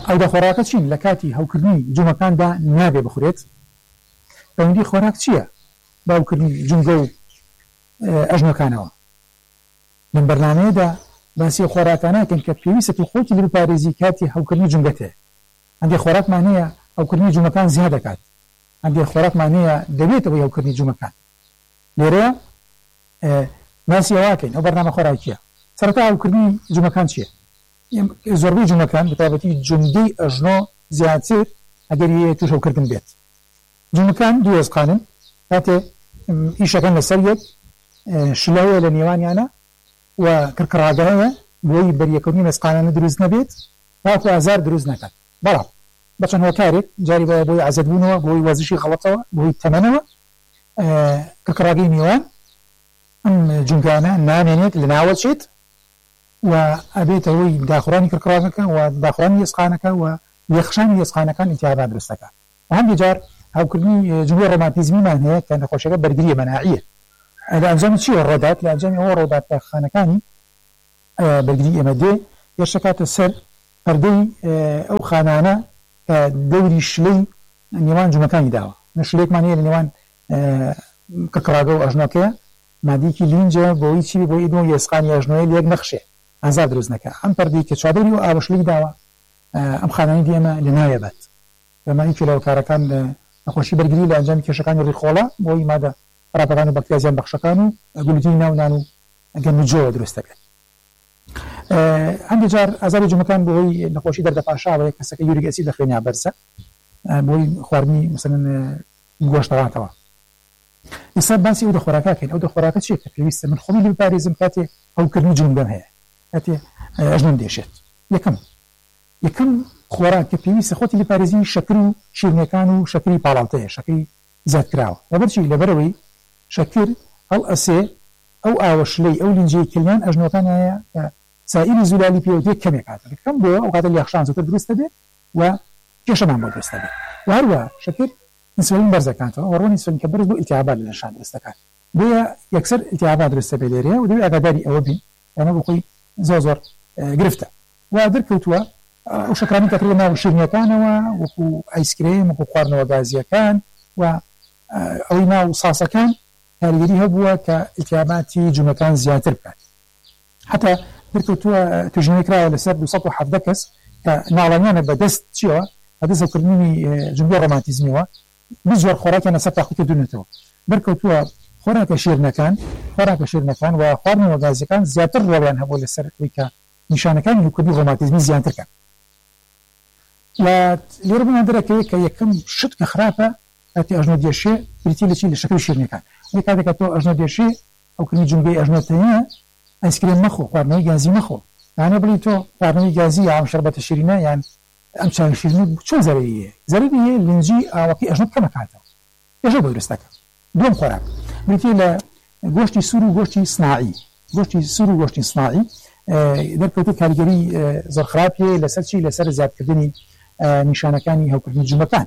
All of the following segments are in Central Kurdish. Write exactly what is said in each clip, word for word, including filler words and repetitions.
ئەو دەخۆراکە چین لە کاتی هەوکردنی جومەکاندا نابێ بخورێت بەوەندی خۆراک چییە باوکردنی جونگە و ئەژنەکانەوە لەم بەرنامەیەدا باسی خۆراکانەکەن کە پێویستە خۆتی لە بپارێزی کاتی هەوکردنی جونگەتێ هەندێک خۆراکمانەیە هەوکردنی جومەکان زیاد دەکات هەندێک خۆراکمانەیە دەبێتەوە هەوکردنی جومەکان لێرەیە باسی ئەوەکەین ئەو بەرنامە خۆراکیە سەرەتا هەوکردنی جومەکان چییە زۆربەی جومەکان بەتابەتی جومگەی ئەژنۆ زیاتر ئەگەر توش هەوکردن بێت جومەکان دوو ێزقانن کاتێ ئیشەکەن لەسەر یەک شلەوە لە نێوانیانە و کڕکڕاگەهەیە بۆی بەریەکەوتنی مەسقانانە دروست نەبێت تاکو ئازار دروست نەکات بەڵام بەچەند هۆکارێک جاری بە بۆی عەزەتبوونەوە بۆی وەزشی غەڵەتەوە بۆی تەمەنەوە کڕکڕاگەی میوان ئەم جونگانە نامێنێت لە ناوە چێت و ئەبێتەوەی داخڕانی کڕکڕاگەکە و داخڕانی ێسقانەکە و یەخشانی ێسقانەکان ئیتیابات دروستەکە و هەندێک جار هاوکردنی جووی ڕۆماتیزمیمان هەیە کە نەخۆشیەکە بەرگریە مەناعیە لە ئەنجامی چیوە ڕۆدات لە ئەنجامی ئەوە ڕۆداتخانەکانی بەرگری ئێمە دێ پێشەکاتە سەر پەردەی ئەو خانانە کە دەوری شلەی نێوان جومەکانی داوە نەشلێکمان هەیە لە نێوان کڕکڕاگە و ئەژنۆکەیە مادیکی لینجە بۆی چی بۆی دۆ ێسقانی ئەژنۆی لێک نەخشێ ئازار دروست نەکە ئەم پەردەی کە چادەری و ئاوەشلەی داوە ئەم خانانی دێمە لە نایەبێت بەمانی کێلاوکارەکان نەخۆشی بەرگری لە ئەنجامی کێشەکانی ڕیخۆڵە بۆی مادە ڕاپەکان و بەکتریا زیان بەخشەکان و گلوتینی ناونان و گەنجۆوە دروست دەکات هەندێک جار ئازاری جومەکان بۆی نەخۆشی دەردەپاشاوەیە کەسەکە یوریک ئەسید لە خوێنیا بەرزە بۆی خواردنی مثلەن گۆشتەواتەوە ئێستا باسی ئەو دەخۆراکەکەین ئەو دەخۆراکە چیە کە پێویستە من خۆمی لێ بپارێزم کاتێ هەوکردنی جومگەم هەیە کاتێ ئەژنۆم دێشێت یەکەم یەکەم خۆراک کە پێویستە خۆتی لێ پارێزی شەکر و شیرینەکان و شەکری پاڵاوتەیە شەکری زیادکراوە لەبەرچی لەبەرەوەی شەکر ئەو ئەسێ ئەو ئاوەشلەی ئەو لینجەی کلیان ئەژنۆکان هەیە کە سائیری زولالی پێوتێ کەمێک هاتە کەم بۆ ئەو کاتە یەخشان زۆرتر دروستە بێت و کێشەمان بۆ دروستە بێت و هەروە شەکر ئینسولین بەرزەکاتەوە وەڕۆنی ئینسولین کە بەرز بۆ ئیلتیهابات لە لەشان دروستەکات بۆیە یەکسەر ئیلتیهابات دروستە بێت لێرەیە و دەبێت ئاگاداری ئەوە بین ئەمە بۆ خۆی زۆر زۆر گرفتە و دەرکەوتووە ئەو شەکرانی کە تر ناو شیرینەکانەوە وەکو ئایسکرێم وەکو خواردنەوە گازیەکان و ئەوەی ناو ساسەکان کاریگەری هەبووە کە ئیلتیهاباتی جومەکان زیاتر بکات حتا دەرکەوتووە توێژینەی کراوە لەسەر دوو سەد و حەڤدە کەس کە ناڵەنیانە بەدەست چیەوە بەدەست هەوکردنی جونگەی ڕۆماتیزمیەوە بیست جۆر خۆراکیان لەسەر تاقی کردوونەتەوە دەرکەوتووە خۆراکە شیرینەکان خۆراکە شیرینەکان و خواردنەوە گازیەکان زیاتر ڕۆیان هەبوو لەسەر ئەوەی کە نیشانەکانی هەوکردنی ڕۆماتیزمی زیاتر کەن و لێرە بمان دەرەکەوێت کە یەکەم شت کە خراپە کاتی ئەژنۆ دێشێ بریتی لە چی لە شەکری شیرینەکان وەی کاتێکە تۆ ئەژنۆ دێشێ ئەوکردنی جونگەی ئەژنۆتەیە ئایسکرێم مەخۆ خواردنەوەی گازی مەخۆ یانە بڵی تۆ خواردنەوەی گازی یا ئەم شەربەتە شیرینە یان ئەم چای شیرینە چۆن زەرەریە زەرەریە لینجی ئاوەکەی ئەژنۆت کەمەکاتەوە پێشە بۆ دروستەکە دووەم خۆراک بریتی لە گۆشتی سوور و گۆشتی سناعی گۆشتی سوور و گۆشتی سناعی دەرکەوتوو کاریگەری زۆر خراپیە لەسەر چی لەسەر زیادکردنی نیشانەکانی هەوکردنی جومەکان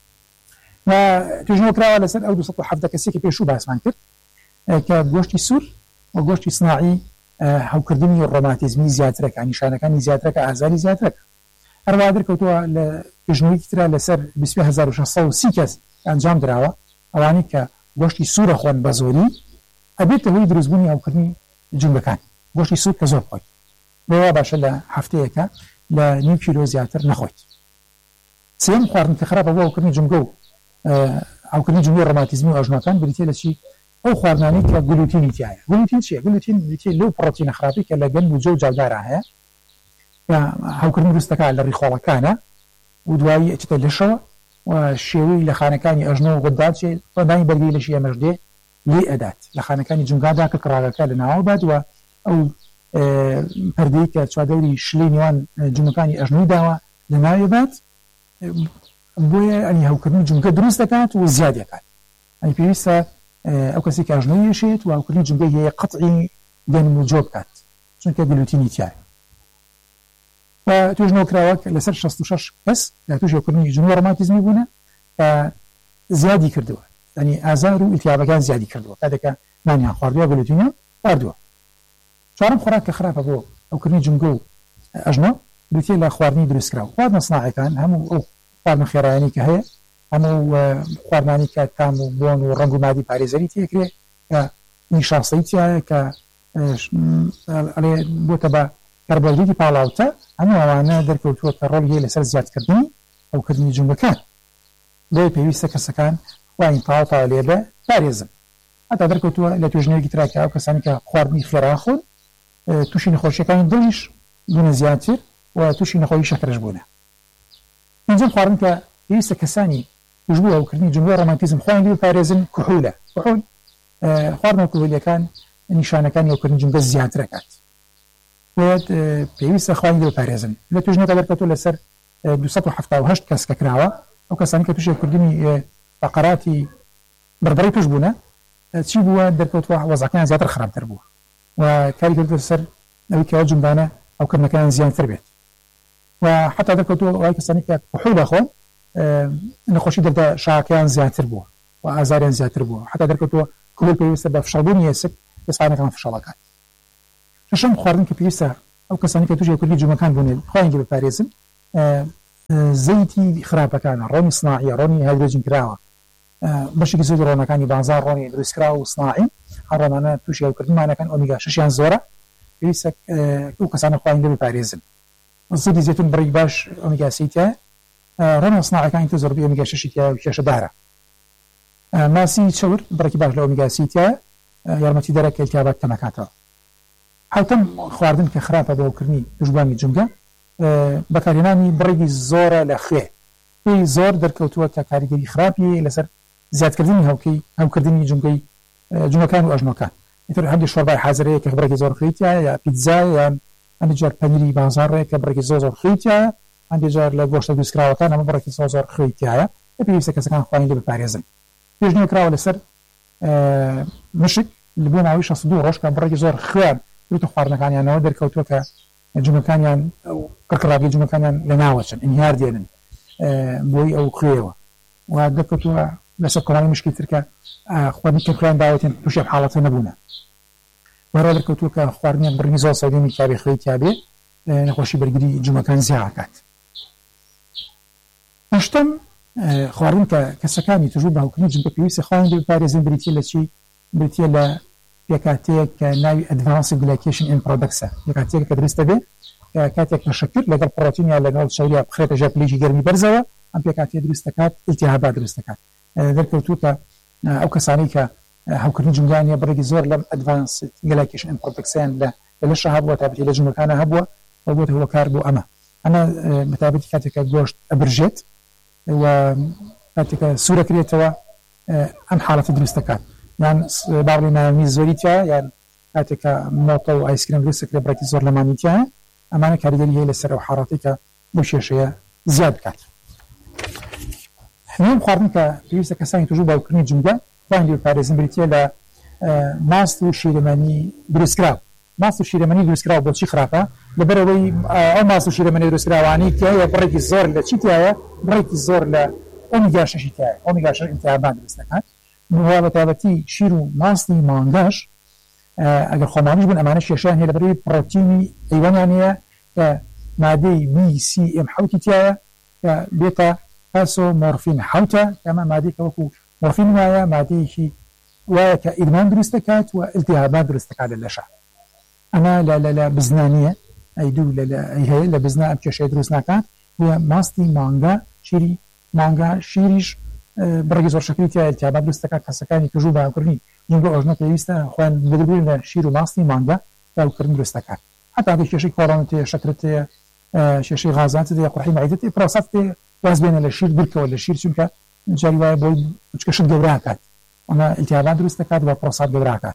و توێژینەوە کراوە لەسەر ئەو دوو سەد و حەڤدە کەسێکی پێشوو باسمان کرد کە گۆشتی سوور و گۆشتی سناعی هەوکردنی ڕۆماتیزمی زیاترەکە نیشانەکانی زیاترەکە ئازاری زیاترەکە هەروە دەرکەوتووە لە توێژینەوەیەکی ترا لەسەر بیست و پێنج هەزار و شەش سەد و سی کەس ئەنجام درراوە ئەوانەی کە گۆشتی سوورە خۆن بە زۆری ئەبێتە هۆی دروستبوونی هەوکردنی جومگەکان گۆشتی سوور کە زۆر خۆیت بۆ باشە لە هەفتەیەکە لە نیو کیلۆ زیاتر نەخۆیت سێم خواردن کە خراپە بۆ هەوکردنی جومگە و هەوکردنی جومگەی ڕۆماتیزمی و ئەژنۆکان بریتێ لە چی ئەو خواردنانەی کە گلوتینی تایە گلوتین چییە گلوتین بریتێ لەو پڕۆتینە خراپی کە لە گەنم و جە و جاودارە هەیە هەوکردنی دروستەکە لە ڕیخۆڵەکانە و دوایی ئەچێتە لەشەوە و شێوەی لە خانەکانی ئەژنۆ و غدات چێ دانی بەرگی لەشی ئەمەش دێ لێ ئەدات لە خانەکانی جونگادا کە کڕاگەکە لە ناوە بات و ئەو پەردەی کە چوادەوری شلەی نێوان جومەکانی ئەژنۆی داوە لە ناوێ بات بۆیە ئەنی هەوکردنی جومگە دروست دەکات و زیاد دەکات ئەنی پێویستە ئەو کەسی کە ئەژنۆی هێشێت و هەوکردنی جومگەی هەیە قەتعی گەنم و جۆ بکات چونکە گلوتینی تایە و توێژینەوە کراوە لەسەر شەست و شەش کەس لە توێژ هەوکردنی جومگەی ڕۆماتیزمی بوونە زیادی کردووە ینی ئازار و ئیلتیهابەکان زیادی کردووە کاتێکە نانیان خواردووە گلوتینیان خواردووە چوارەم خۆراک کە خراپە بۆ ئەوکردنی جومگە و ئەژنۆ بریتیە لە خواردنی دروستکراوە. خواردنە سناعەکان هەموو ئەو خواردنە خێراییانی کە هەیە هەموو خواردنانی کە تام و بۆن و ڕەنگ و مادی پارێزەری تێکرێ کە نیشاسەی تایە کە ئەڵێ بۆتە بە کەربۆهیدرێتی پاڵاوتە، هەموو ئەوانە دەرکەوتووە کە ڕۆڵی هەیە لەسەر زیادکردنی ئەوکردنی جونگەکان. بۆی پێویستە کەسەکان خواین تاوا تاوا لێ بە پارێزن. هەتا دەرکەوتووە لە توێژنەوەیەکی تراکە ئەو کەسانی کە خواردنی خێرا خۆن تووشی نەخۆشیەکانی دڵیش بوونە زیاتر و تووشی نەخۆی شەکرەش بوونە. پێنجەم خواردن کە پێویستە کەسانی توشبوو ئەوکردنی جونگە ڕۆمانتیزم خواین لێ بپارێزن کوحولە. کوحول خواردنە کوحولیەکان نیشانەکانی ئەوکردنی جونگە زیاتر دەکات. پێویستە خواین لێ بپارێزن. لە توێژنەکە دەرکەوتووە لەسەر دووسەد و حەفتا و هەشت کەس کە کراوە، ئەو کەسانی کە تووشی ئەوکردنی فەقەراتی بەربەڕی توش بوونە چی بووە دەرکەوتووە وەزعەکان زیاتر خراپتر بووە و کاری کردووە سەر ئەوەی کە جوندانە ئەوکردنەکان زیانتر بێت و حتا دەرکەوتووە ئەوەی کەسانی کە کوحول دەخۆن نەخۆشی دەردە شاکیان زیاتر بووە و ئازاریان زیاتر بووە. حتا دەرکەوتووە کوحول پێویستە بە فشەڵبوونی هێسک کەسانەکان فشەڵەکات. شەشەم خواردن کە پێویستە ئەو کەسانی کە تووشی ئەوکردنی جومەکان بوونێ خواین لێ بپارێزن زەیتی خراپەکانە، ڕۆنی سناعیە، ڕۆنی هایدرۆجین کراوە، بەشێکی زۆر ڕۆنەکانی بازار ڕۆنی دروستکراوە و سناعی هەڕۆنانە تووشی ئەوکردنمانەکان ئۆمیگا شەشیان زۆرە، پێویستە ئەو کەسانە خواین لێ بپارێزن. زەیتی زەیتون بڕی باش ئۆمیگا سێ تایە، ڕۆنە سناعەکانی تر زۆربەی ئۆمیگا شەشی تایە و کێشەدارە. ماسی چەور بڕێکی باش لە ئۆمیگا سێ تایە، یارمەتی دەرەکە ئیلتیابات کەمەکاتەوە. حوتەم خواردن کە خراپە بۆ ئەوکردنی توشبوانی جونگە بەکارهێنانی بڕێکی زۆرە لە خوێ. خوێی زۆر دەرکەوتووە کە کاریگەری خراپی لەسەر زیادکردنی هەوکەی هەوکردنی جونگەی جونگەکان و ئەژنۆکان. ئیتر هەندێک شۆربای حازرەیە کە بڕێکی زۆر خوێتیایە یا پیتزا یان هەندێک جار پەنیری بازاڕەیە کە بڕێکی زۆر زۆر خوێتیایە، هەندێک جار لە گۆشتە دروستکراوەکان ئەمە بڕێکی زۆر زۆر خوێتیایە. پێویستە کەسەکان خواین لێ بپارێزن. توێژنەوە کراوە لەسەر مشک لە بۆ ماوەی شەست و دوو ڕۆژ کە بڕێکی زۆر خوێن دوتە خواردنەکانیانەوە دەرکەوتووە کە جونگەکانیان قڕقڕاوی جونگەکانیان لە ناوەچن ئینهیار دێنن بۆی ئەو خوێەوە و دەرکەوتووە لەسەر کۆمەڵی مشکی تر کە خواردنی کەمکیان داوەتێن تووشی حاڵەتە نەبوونە. وەرە دەرکەوتووە کە خواردنیان بڕنی زۆر سەودێمی کابێ خوێتیا بێ نەخۆشی بەرگری جونگەکان زیاکات. هەشتەم خواردن کە کەسەکانی توشبوو بە هەوکردنی جونگە پێویستە خواین لێ بپارێزن بریتیە لە چی؟ بریتیە لە پێکاتەیەک کە ناوی ئەدڤانسد گلایکێشن ئەند پرۆدەکسە، پێکاتەیەک کە دروستە بێ کاتێک کە شەکر لەگەڵ پڕۆتینیا لەگەڵ شەوریا بخرێتە ژێر پلەیەکی گەرمی بەرزەوە ئەم پێکاتەیە دروست دەکات ئیلتیهابات دروست دەکات. دەرکەوتووە کە ئەو کەسانەی کە هەوکردنی جونگانیە بڕێکی زۆر لەم ئەدڤانسد گلایکێشن ئەند پرۆدەکسیان لە لەشە هەبووە تابەتی لە جونگەکانە هەبووە و بۆتە هۆکار بۆ ئەمە. ئەمە بەتابەتی کاتێک کە گۆشت ئەبرژێت و کاتێک کە سوورەکرێتەوە ئەم حاڵەتە دروست دەکات، یان باڵی ناوی زۆری تایە یان کاتێک کە مۆتە و ئایسکرێم دروست دەکرێت بڕێکی زۆر لەمانی تایە، ئەمانە کاریگەری هەیە لەسەر ئەو حاڵەتی کە بۆ شێشەیە زیاد بکات. نوێم خواردن کە پێویستە کەسانی توشبوو بە ئەوکردنی جونگە خواین لێ بپارێزن بریتیە لە ماست و شیرەمەنی دروستکراو. ماست و شیرەمەنی دروستکراو بۆچی خراپە؟ لەبەرەوەی ئەو ماست و شیرەمەنی دروستکراوانی تایە بڕێکی زۆر لە چی تایە؟ بڕێکی زۆر لە ئۆمیگا شەشی تایە. ئۆمیگا شەش ئیلتیهابات دروست دەکات. و بەتابەتی شیر و ماستی مانگاش ئەگەر خۆمانیش بن ئەمانە شێشیان هەیە لەبەرەوەی پڕۆتینی ئەیوانیان هەیە کە مادەی بی سی ئێم حەوتی تایە کە بێتە پاسۆ مۆرفین حەوتە کە ئەمە مادەی کە وەکو مۆرفین وایە مادەیەکی وایە کە ئیدمان دروست دەکات و ئیلتیهابات دروست دەکات لە لەشە. ئەمە لە بزنانیە ئەیدوو هەیە لە بزنا ئەم کێشەیە دروست ناکات و ماستی مانگا شیری مانگا شیریش بڕێکی زۆر شەکری تایە ئیلتیهابات دروست دەکات. کەسەکانی توشبوو بە هەوکردنی جونگە ئۆژنە پێویستە خۆیان بگرن لە شیر و ماستی مانگا تا هەوکردن دروست دەکات. حتا ئەگەر کێشەی کۆڕۆنەت هەیە، شەکرت هەیە، کێشەی غازات هەیە، قورحی مەعیدەت هەیە، پرۆسات هەیە، واز بێنە لە شیر بکەوە لە شیر چونکە جاری وایە بۆی بچکەشت گەوراکات، ئەمە ئیلتیهابات دروست دەکات و پرۆسات گەوراکات.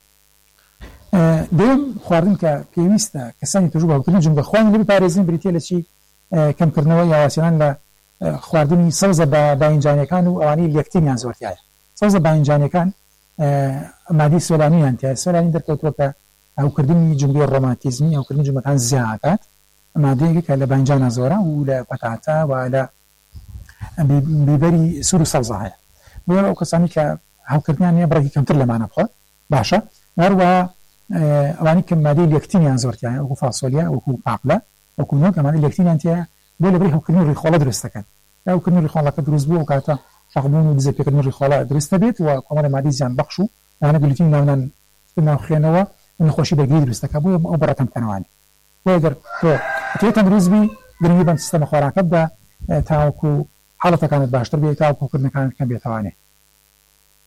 دوێم خواردن کە پێویستە کەسانی توشبوو بە هەوکردنی جونگە خواین لێ بپارێزن بریتیە لە چی؟ کەمکردنەوەی یاواسیان لە خواردنی سەوزە بە باینجانیەکان و ئەوانەی لێکتینیان زۆرتایە. سەوزە باینجانیەکان مادی سۆلانیان تایە. سۆلانی دەرکەوتووە کە هەوکردنی جونگەی ڕۆماتیزمی هەوکردنی جونگەکان زیادات، مادەیەکە کە لە باینجانە زۆرە و لە پەتاتە و لە بیبەری سوور و سەوزە هەیە. بۆ ئەو کەسانی کە هەوکردنیان هەیە بڕێکی کەمتر لەمانە بخۆن باشە. هەروەها ئەوانی کە مادەی لێکتینیان زۆرتایە وەکو فاسۆلیا وەکو پاقلە وەکوونەوە ئەمانە لەکتینیان تێیە بۆ لەبەری هەوکردنی ڕیخۆڵە دروست دەکەن هەوکردنی ڕیخۆڵەکە دروست بوو و کاتە شەقبوون و دزەپێکردنی ڕیخۆڵە دروست دەبێت و کۆمەڵە مادی زیان بەخش و ئەوانە گلوتین ناونان ناوخێنەوە نەخۆشی بەرگری دروست دەکات بۆ ئەو بەڕەتەم بکەنەوەوانی بۆ ئەگەر تۆ دەتوێت تەندروست بی گرنگی بەم سیستەمە خۆراکەتدا تاوەکو حاڵەتەکانت باشتر بێت تاوەکوکردنەکانت کەم بێتەوانێ